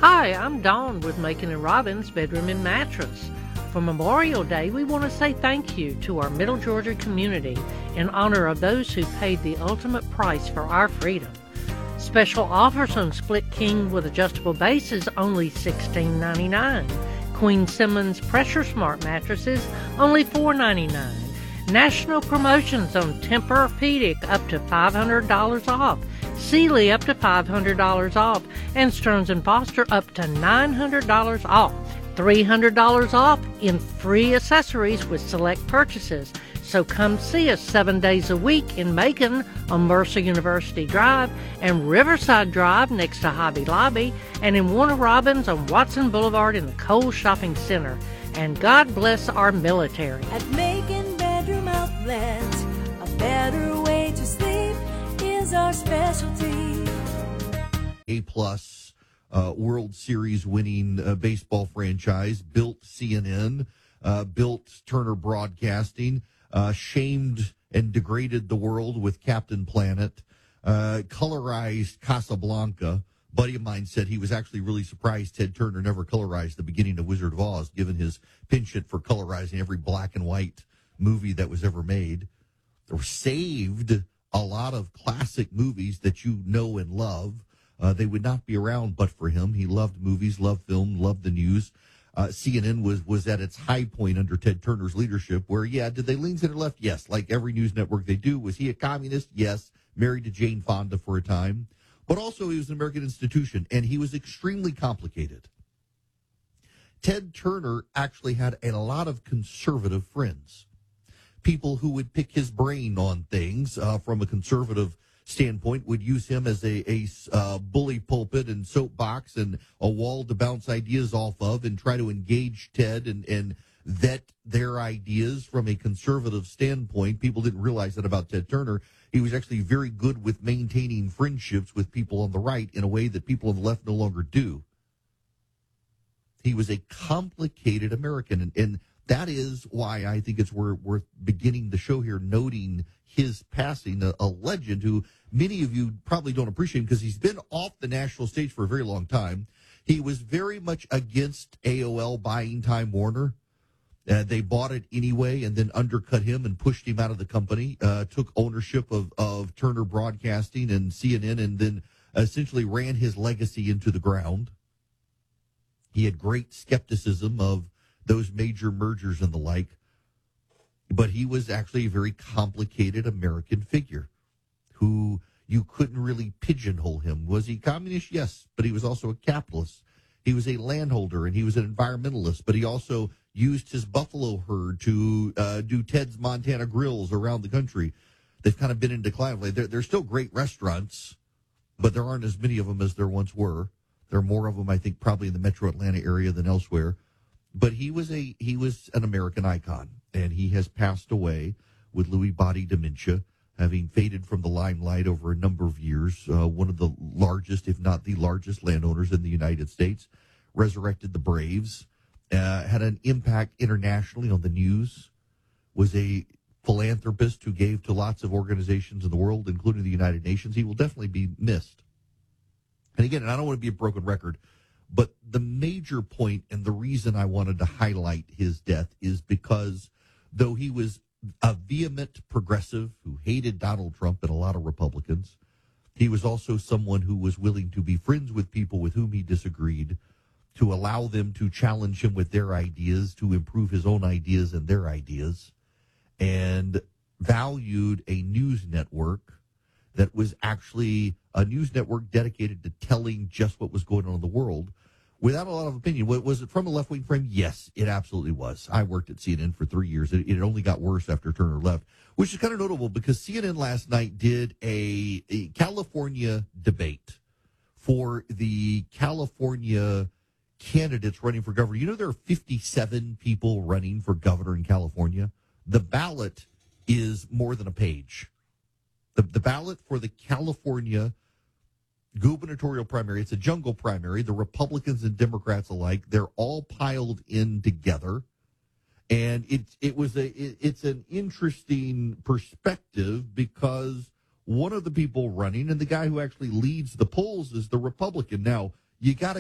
Hi, I'm Dawn with Macon and Robbins Bedroom and Mattress. For Memorial Day, we want to say thank you to our Middle Georgia community in honor of those who paid the ultimate price for our freedom. Special offers on Split King with adjustable bases only $16.99. Queen Simmons Pressure Smart mattresses only $4.99. National promotions on Tempur-Pedic up to $500 off. Sealy up to $500 off, and Stearns & Foster up to $900 off. $300 off in free accessories with select purchases. So come see us 7 days a week in Macon on Mercer University Drive and Riverside Drive next to Hobby Lobby, and in Warner Robins on Watson Boulevard in the Kohl's Shopping Center. And God bless our military. At Macon Bedroom Outlet, a better way to sleep is our specialty. A-plus World Series winning baseball franchise, built CNN, built Turner Broadcasting, shamed and degraded the world with Captain Planet, colorized Casablanca. A buddy of mine said he was actually really surprised Ted Turner never colorized the beginning of Wizard of Oz, given his penchant for colorizing every black and white movie that was ever made. Or saved a lot of classic movies that you know and love. They would not be around but for him. He loved movies, loved film, loved the news. CNN was at its high point under Ted Turner's leadership where, did they lean center left? Yes. Like every news network they do. Was he a communist? Yes. Married to Jane Fonda for a time. But also he was an American institution, and he was extremely complicated. Ted Turner actually had a lot of conservative friends. People who would pick his brain on things from a conservative standpoint, would use him as a bully pulpit and soapbox and a wall to bounce ideas off of and try to engage Ted and vet their ideas from a conservative standpoint. People didn't realize that about Ted Turner. He was actually very good with maintaining friendships with people on the right in a way that people on the left no longer do. He was a complicated American, and that is why I think it's worth beginning the show here noting his passing, a legend who many of you probably don't appreciate because he's been off the national stage for a very long time. He was very much against AOL buying Time Warner. They bought it anyway and then undercut him and pushed him out of the company, took ownership of Turner Broadcasting and CNN, and then essentially ran his legacy into the ground. He had great skepticism of those major mergers and the like. But he was actually a very complicated American figure who you couldn't really pigeonhole him. Was he communist? Yes, but he was also a capitalist. He was a landholder, and he was an environmentalist, but he also used his buffalo herd to do Ted's Montana Grills around the country. They've kind of been in decline. They're still great restaurants, but there aren't as many of them as there once were. There are more of them, I think, probably in the metro Atlanta area than elsewhere. But he was an American icon, and he has passed away with Lewy body dementia, having faded from the limelight over a number of years. One of the largest, if not the largest, landowners in the United States, resurrected the Braves, had an impact internationally on the news, was a philanthropist who gave to lots of organizations in the world, including the United Nations. He will definitely be missed. And again, and I don't want to be a broken record, but the major point and the reason I wanted to highlight his death is because though he was a vehement progressive who hated Donald Trump and a lot of Republicans, he was also someone who was willing to be friends with people with whom he disagreed, to allow them to challenge him with their ideas, to improve his own ideas and their ideas, and valued a news network that was actually a news network dedicated to telling just what was going on in the world without a lot of opinion. Was it from a left-wing frame? Yes, it absolutely was. I worked at CNN for 3 years. It only got worse after Turner left, which is kind of notable because CNN last night did a California debate for the California candidates running for governor. You know, there are 57 people running for governor in California. The ballot is more than a page. The ballot for the California gubernatorial primary, it's a jungle primary. The Republicans and Democrats alike, they're all piled in together. And it's an interesting perspective because one of the people running and the guy who actually leads the polls is the Republican. Now, you got to